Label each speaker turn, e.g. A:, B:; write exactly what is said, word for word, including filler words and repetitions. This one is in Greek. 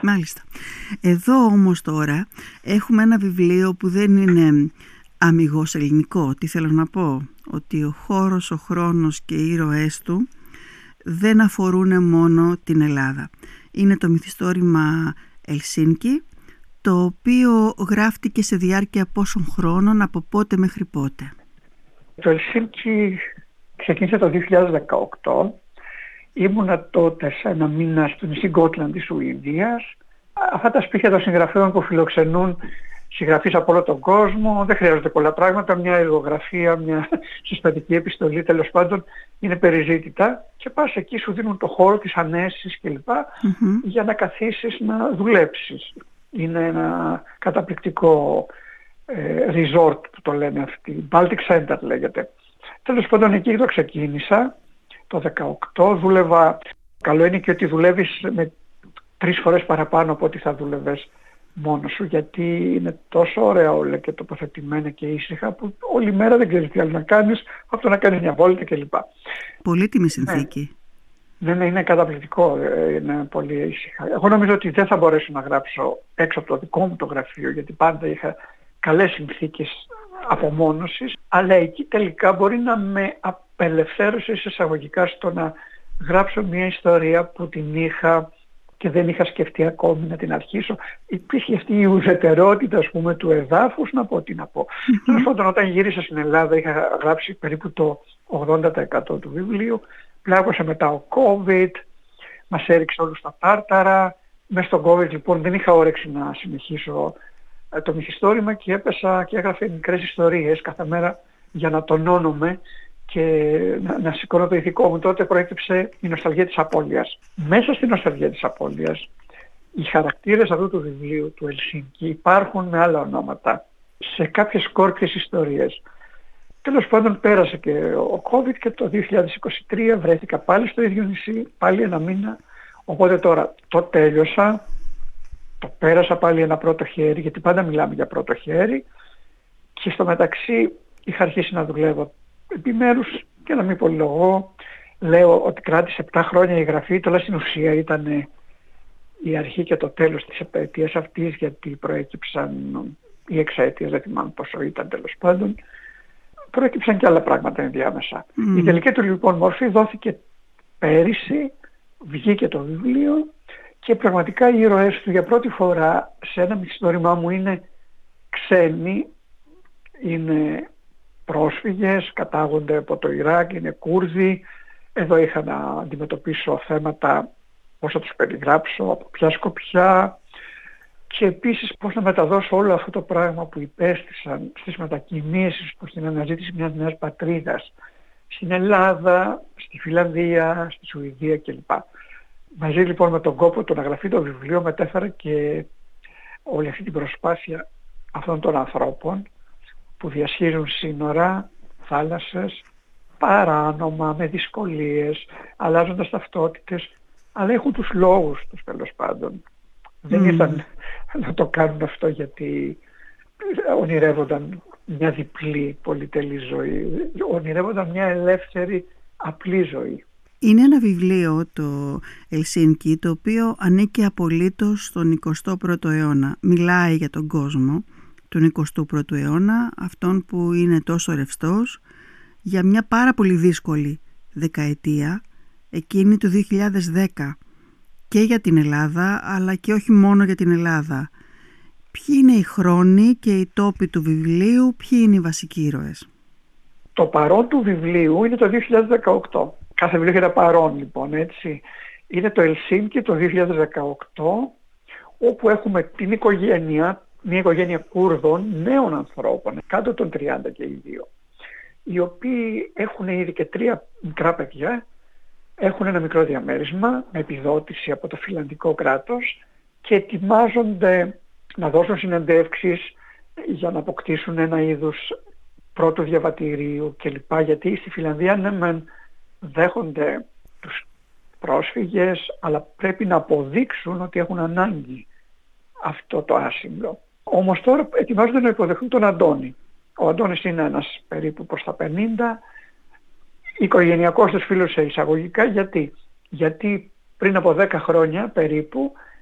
A: Μάλιστα. Εδώ όμως τώρα έχουμε ένα βιβλίο που δεν είναι αμιγώς ελληνικό. Τι θέλω να πω? Ότι ο χώρος, ο χρόνος και οι ήρωές του δεν αφορούν μόνο την Ελλάδα. Είναι το μυθιστόρημα Ελσίνκι, το οποίο γράφτηκε σε διάρκεια πόσων χρόνων, από πότε μέχρι πότε?
B: Το Ελσίνκι ξεκίνησε το δύο χιλιάδες δεκαοκτώ. Ήμουνα τότε σε ένα μήνα στο νησί Γκότλαντ της Σουηδίας. Αυτά τα σπίτια των συγγραφέων που φιλοξενούν συγγραφείς από όλο τον κόσμο, δεν χρειάζονται πολλά πράγματα, μια εργογραφία, μια συστατική επιστολή, τέλος πάντων είναι περιζήτητα, και πας εκεί, σου δίνουν το χώρο, τις ανέσεις κλπ. Mm-hmm. για να καθίσεις να δουλέψεις. Είναι ένα καταπληκτικό ε, resort που το λένε αυτοί, Baltic Center λέγεται. Τέλος πάντων εκεί το ξεκίνησα το δεκαοκτώ, δούλευα, καλό είναι και ότι δουλεύεις με τρεις φορές παραπάνω από ό,τι θα δούλευες μόνος σου, γιατί είναι τόσο ωραία όλα και τοποθετημένα και ήσυχα που όλη μέρα δεν ξέρεις τι άλλο να κάνεις από το να κάνεις μια βόλτα κλπ.
A: Πολύτιμη συνθήκη.
B: Ναι, ναι, είναι καταπληκτικό, είναι πολύ ήσυχα. Εγώ νομίζω ότι δεν θα μπορέσω να γράψω έξω από το δικό μου το γραφείο, γιατί πάντα είχα καλές συνθήκες απομόνωσης, αλλά εκεί τελικά μπορεί να με απελευθέρωσε εισαγωγικά στο να γράψω μια ιστορία που την είχα και δεν είχα σκεφτεί ακόμη να την αρχίσω. Υπήρχε αυτή η ουδετερότητα, ας πούμε, του εδάφους, να πω τι να πω. Τέλος πάντων, όταν γύρισα στην Ελλάδα είχα γράψει περίπου το ογδόντα τοις εκατό του βιβλίου. Πλάκωσε μετά ο COVID, μας έριξε όλους τα τάρταρα. Μέσα στον COVID λοιπόν δεν είχα όρεξη να συνεχίσω το μυθιστόρημα και έπεσα και έγραφε μικρές ιστορίες κάθε μέρα για να τονώνομαι και να, να σηκώνω το ηθικό μου. Τότε προέκυψε η νοσταλγία της απώλειας. Μέσα στη νοσταλγία της απώλειας οι χαρακτήρες αυτού του βιβλίου του Ελσίνκι υπάρχουν με άλλα ονόματα σε κάποιες σκόρπιες ιστορίες. Τέλος πάντων πέρασε και ο COVID και το δύο χιλιάδες είκοσι τρία βρέθηκα πάλι στο ίδιο νησί, πάλι ένα μήνα. Οπότε τώρα το τέλειωσα, το πέρασα πάλι ένα πρώτο χέρι, γιατί πάντα μιλάμε για πρώτο χέρι, και στο μεταξύ είχα αρχίσει να δουλεύω επιμέρους και να μην πολυλογώ. Λέω ότι κράτησε επτά χρόνια η γραφή, τώρα στην ουσία ήταν η αρχή και το τέλος της επέτειας αυτής, γιατί προέκυψαν οι εξαίτιες, δεν θυμάμαι πόσο ήταν τέλος πάντων. Προέκυψαν και άλλα πράγματα ενδιάμεσα. Mm. Η τελική του λοιπόν μορφή δόθηκε πέρυσι, βγήκε το βιβλίο και πραγματικά οι ήρωές του για πρώτη φορά σε ένα μυθιστόρημά μου είναι ξένοι, είναι πρόσφυγες, κατάγονται από το Ιράκ, είναι Κούρδοι. Εδώ είχα να αντιμετωπίσω θέματα, πώς θα τους περιγράψω, από ποια σκοπιά, και επίσης πώς να μεταδώσω όλο αυτό το πράγμα που υπέστησαν στις μετακινήσεις τους, στην αναζήτηση μιας νέας πατρίδας, στην Ελλάδα, στη Φιλανδία, στη Σουηδία κλπ. Μαζί λοιπόν με τον κόπο του να γραφεί το βιβλίο μετέφερα και όλη αυτή την προσπάθεια αυτών των ανθρώπων που διασχίζουν σύνορα, θάλασσες, παράνομα, με δυσκολίες, αλλάζοντας ταυτότητες, αλλά έχουν τους λόγους τους τέλος πάντων. Mm. Δεν ήρθαν να το κάνουν αυτό γιατί ονειρεύονταν μια διπλή πολυτελή ζωή, ονειρεύονταν μια ελεύθερη απλή ζωή.
A: Είναι ένα βιβλίο, το Ελσίνκι, το οποίο ανήκει απολύτως στον εικοστό πρώτο αιώνα. Μιλάει για τον κόσμο του εικοστού πρώτου αιώνα, αυτόν που είναι τόσο ρευστός, για μια πάρα πολύ δύσκολη δεκαετία, εκείνη του δύο χιλιάδες δέκα, και για την Ελλάδα, αλλά και όχι μόνο για την Ελλάδα. Ποιοι είναι οι χρόνοι και οι τόποι του βιβλίου, ποιοι είναι οι βασικοί ήρωες?
B: Το παρόν του βιβλίου είναι το δύο χιλιάδες δεκαοκτώ. Κάθε βιβλίο έχει ένα παρόν λοιπόν, έτσι. Είναι το Ελσίνκι το δύο χιλιάδες δεκαοκτώ, όπου έχουμε την οικογένεια, μια οικογένεια Κούρδων, νέων ανθρώπων, κάτω των τριάντα και οι δύο, οι οποίοι έχουν ήδη και τρία μικρά παιδιά, έχουν ένα μικρό διαμέρισμα με επιδότηση από το φιλανδικό κράτος και ετοιμάζονται να δώσουν συνεντεύξεις για να αποκτήσουν ένα είδους πρώτου διαβατηρίου κλπ. Γιατί στη Φιλανδία ναι μεν δέχονται τους πρόσφυγες, αλλά πρέπει να αποδείξουν ότι έχουν ανάγκη αυτό το άσυλο. Όμως τώρα ετοιμάζονται να υποδεχθούν τον Αντώνη. Ο Αντώνης είναι ένας περίπου προς τα πενήντα, οικογενειακός τους φίλος σε εισαγωγικά. Γιατί? Γιατί πριν από δέκα χρόνια περίπου